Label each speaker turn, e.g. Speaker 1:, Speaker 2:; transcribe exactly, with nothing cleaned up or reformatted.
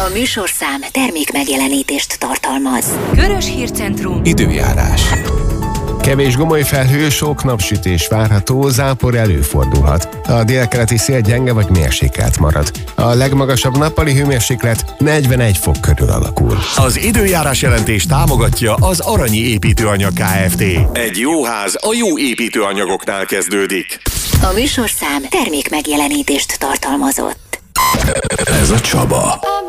Speaker 1: műsorszám termék megjelenítést tartalmaz.
Speaker 2: Körös Hírcentrum.
Speaker 3: Időjárás. Kevés gomoly felhő, sok napsütés várható, zápor előfordulhat. A délkeleti szél gyenge vagy mérsékelt marad. A legmagasabb nappali hőmérséklet negyvenegy fok körül alakul.
Speaker 4: Az időjárás jelentés támogatja az Aranyi Építőanyag Kft. Egy jó ház a jó építőanyagoknál kezdődik.
Speaker 1: A műsorszám termék megjelenítést tartalmazott.
Speaker 4: Ez a Csaba.